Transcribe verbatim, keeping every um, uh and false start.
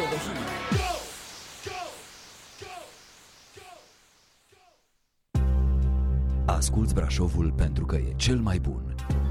rădășini. Asculți Brașovul pentru că e cel mai bun.